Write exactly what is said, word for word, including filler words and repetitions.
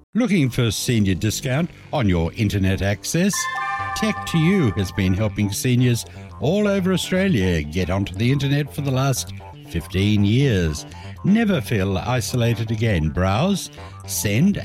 Looking for senior discount on your internet access? Tech to You has been helping seniors all over Australia get onto the internet for the last fifteen years. Never feel isolated again. Browse, send